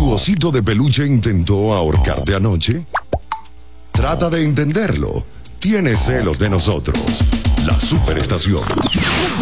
¿Tu osito de peluche intentó ahorcarte anoche? Trata de entenderlo. Tiene celos de nosotros. La Superestación.